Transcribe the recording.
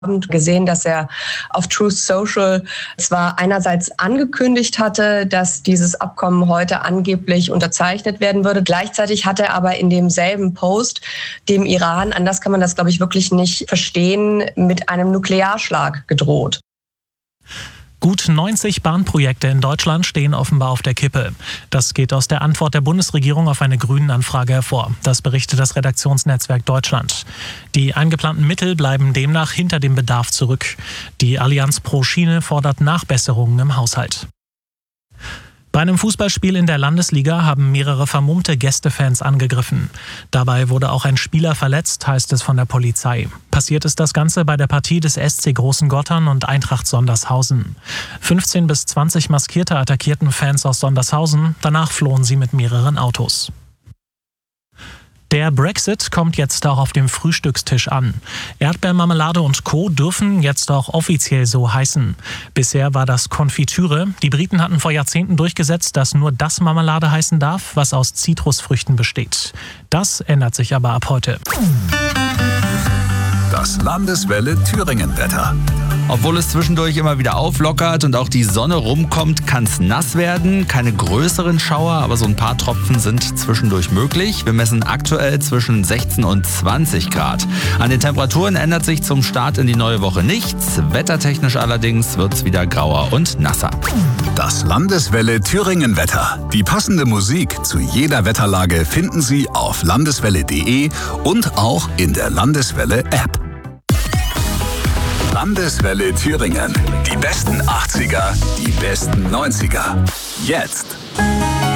gesehen, dass er auf Truth Social zwar einerseits angekündigt hatte, dass dieses Abkommen heute angeblich unterzeichnet werden würde. Gleichzeitig hat er aber in demselben Post dem Iran, anders kann man das, glaube ich, wirklich nicht verstehen, mit einem Nuklearschlag gedroht. Gut 90 Bahnprojekte in Deutschland stehen offenbar auf der Kippe. Das geht aus der Antwort der Bundesregierung auf eine Grünen-Anfrage hervor. Das berichtet das Redaktionsnetzwerk Deutschland. Die eingeplanten Mittel bleiben demnach hinter dem Bedarf zurück. Die Allianz pro Schiene fordert Nachbesserungen im Haushalt. Bei einem Fußballspiel in der Landesliga haben mehrere vermummte Gästefans angegriffen. Dabei wurde auch ein Spieler verletzt, heißt es von der Polizei. Passiert ist das Ganze bei der Partie des SC Großengottern und Eintracht Sondershausen. 15 bis 20 Maskierte attackierten Fans aus Sondershausen, danach flohen sie mit mehreren Autos. Der Brexit kommt jetzt auch auf dem Frühstückstisch an. Erdbeermarmelade und Co. dürfen jetzt auch offiziell so heißen. Bisher war das Konfitüre. Die Briten hatten vor Jahrzehnten durchgesetzt, dass nur das Marmelade heißen darf, was aus Zitrusfrüchten besteht. Das ändert sich aber ab heute. Das Landeswelle Thüringen-Wetter. Obwohl es zwischendurch immer wieder auflockert und auch die Sonne rumkommt, kann es nass werden. Keine größeren Schauer, aber so ein paar Tropfen sind zwischendurch möglich. Wir messen aktuell zwischen 16 und 20 Grad. An den Temperaturen ändert sich zum Start in die neue Woche nichts. Wettertechnisch allerdings wird es wieder grauer und nasser. Das Landeswelle Thüringen-Wetter. Die passende Musik zu jeder Wetterlage finden Sie auf landeswelle.de und auch in der Landeswelle-App. Landeswelle Thüringen. Die besten 80er, die besten 90er. Jetzt.